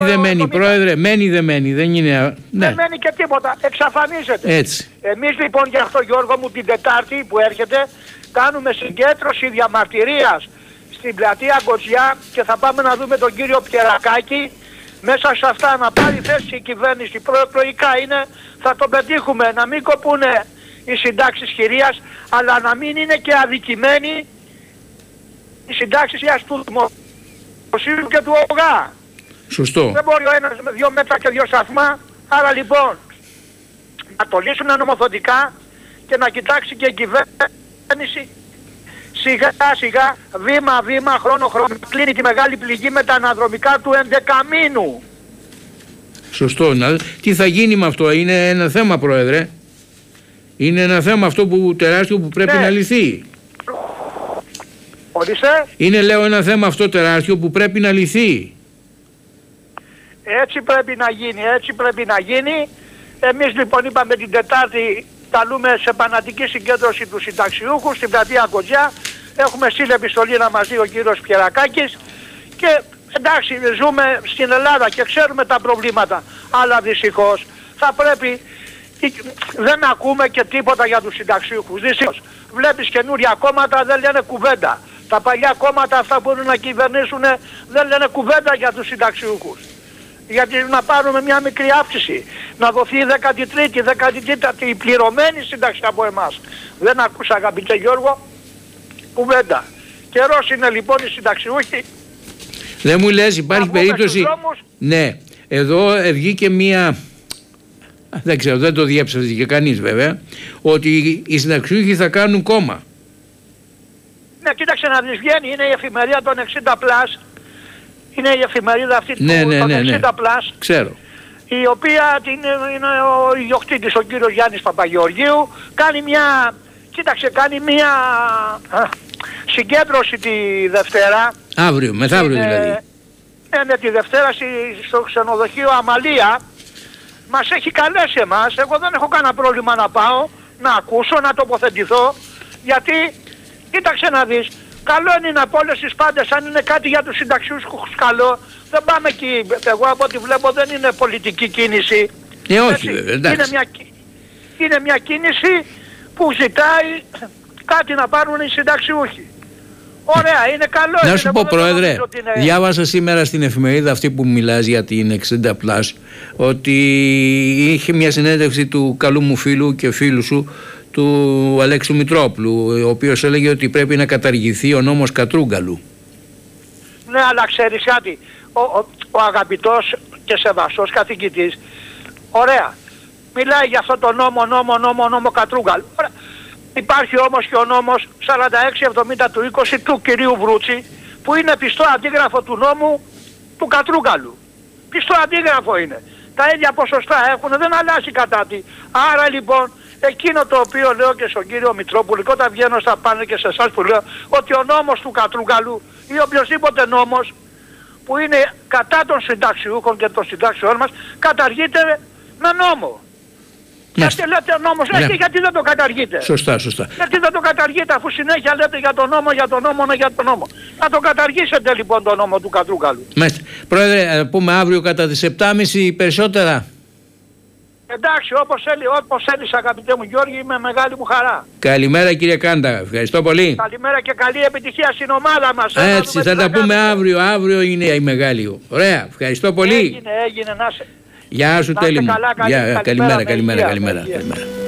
δεμένη, πρόεδρε, μένει δεμένη, δεν είναι. Ναι. Δεν μένει και τίποτα, εξαφανίζεται. Έτσι. Εμείς λοιπόν γι' αυτό, Γιώργο μου, την Τετάρτη που έρχεται κάνουμε συγκέντρωση διαμαρτυρίας στην πλατεία Γκοτζιά και θα πάμε να δούμε τον κύριο Πιερακάκη. Μέσα σε αυτά να πάρει θέση η κυβέρνηση, προεκλογικά είναι, θα τον πετύχουμε, να μην κοπούνε οι συντάξεις χειρίας, αλλά να μην είναι και αδικημένοι οι συντάξεις του Δημοσίου και του ΟΓΑ. Σωστό. Δεν μπορεί ο ένας με 2 μέτρα και 2 σταθμά, άρα λοιπόν να το λύσουν νομοθετικά και να κοιτάξει και η κυβέρνηση σιγά σιγά, βήμα βήμα, χρόνο κλείνει τη μεγάλη πληγή με τα αναδρομικά του 11 μήνου. Σωστό. Τι θα γίνει με αυτό, είναι ένα θέμα, πρόεδρε. Είναι ένα θέμα αυτό που τεράστιο που πρέπει να λυθεί. Ορίστε. Είναι, λέω, ένα θέμα αυτό τεράστιο που πρέπει να λυθεί. Έτσι πρέπει να γίνει, έτσι πρέπει να γίνει. Εμείς λοιπόν είπαμε την Τετάρτη καλούμε σε πανατική συγκέντρωση του συνταξιούχου στην πλατεία Γκοτζιά. Έχουμε στείλει επιστολή να μας δει ο κύριος Πιερακάκης και εντάξει, ζούμε στην Ελλάδα και ξέρουμε τα προβλήματα, αλλά δυστυχώς θα πρέπει, δεν ακούμε και τίποτα για τους συνταξιούχους. Δυστυχώς βλέπεις καινούρια κόμματα, δεν λένε κουβέντα. Τα παλιά κόμματα αυτά που μπορούν να κυβερνήσουν δεν λένε κουβέντα για τους συνταξιούχους. Γιατί να πάρουμε μια μικρή αύξηση, να δοθεί η 13η, 14η η πληρωμένη σύνταξη από εμάς. Δεν ακούσα, αγαπητέ Γιώργο, κουβέντα. Καιρός είναι λοιπόν οι συνταξιούχοι. Δεν μου λες, υπάρχει περίπτωση. Ναι, εδώ βγήκε μία, δεν ξέρω, δεν το διέψευσε και κανείς βέβαια, ότι οι συνταξιούχοι θα κάνουν κόμμα. Ναι, κοίταξε να δεις, βγαίνει, είναι η εφημερία των 60+. Είναι η εφημερίδα αυτή των 60+. Ξέρω. Η οποία είναι ο ιδιοκτήτης, ο κύριος Γιάννης Παπαγεωργίου, κάνει μια, κοίταξε, κάνει μια συγκέντρωση τη Δευτέρα. Αύριο, μεθαύριο δηλαδή. Ναι, τη Δευτέρα στο ξενοδοχείο Αμαλία. Μας έχει καλέσει εμάς, εγώ δεν έχω κανένα πρόβλημα να πάω, να ακούσω, να τοποθετηθώ, γιατί, κοίταξε να δεις, καλό είναι από όλες τις πάντες, αν είναι κάτι για τους συνταξιούχους καλό, δεν πάμε εκεί, εγώ από ό,τι βλέπω δεν είναι πολιτική κίνηση. Όχι βέβαια, εντάξει. Είναι μια κίνηση που ζητάει κάτι να πάρουν οι συνταξιούχοι. Ωραία, είναι καλό. Να σου πω, πρόεδρε, διάβασα σήμερα στην εφημερίδα αυτή που μιλάς για την 60+, ότι είχε μια συνέντευξη του καλού μου φίλου και φίλου σου, του Αλέξου Μητρόπουλου, ο οποίος έλεγε ότι πρέπει να καταργηθεί ο νόμος Κατρούγκαλου. Ναι, αλλά ξέρεις κάτι, ο αγαπητός και σεβαστός καθηγητής, ωραία, μιλάει για αυτό το νόμο Κατρούγκαλου. Υπάρχει όμως και ο νόμος 4670 του 20 του κυρίου Βρούτσι, που είναι πιστό αντίγραφο του νόμου του Κατρούγκαλου. Πιστό αντίγραφο είναι. Τα ίδια ποσοστά έχουν, δεν αλλάζει κατά τι. Άρα λοιπόν, εκείνο το οποίο λέω και στον κύριο Μητρόπουλο, και όταν βγαίνω στα πάνε και σε εσάς που λέω, ότι ο νόμος του Κατρούγκαλου ή οποιοσδήποτε νόμος που είναι κατά των συνταξιούχων και των συντάξεών μας, καταργείται με νόμο. Γιατί λέτε νόμος, γιατί δεν το καταργείτε. Σωστά. Γιατί δεν το καταργείτε, αφού συνέχεια λέτε για τον νόμο. Να το καταργήσετε λοιπόν τον νόμο του Κατρούγκαλου. Μάλιστα. Πρόεδρε, πούμε αύριο κατά τις 7.30 περισσότερα. Εντάξει, όπως θέλεις αγαπητέ μου Γιώργη, με μεγάλη μου χαρά. Καλημέρα κύριε Κάντα, ευχαριστώ πολύ. Καλημέρα και καλή επιτυχία στην ομάδα μας. Έτσι, θα τα πούμε αύριο. Αύριο είναι η μεγάλη. Ωραία, ευχαριστώ πολύ. Έγινε, να σε. Γεια σου, τέλει μου. Καλημέρα.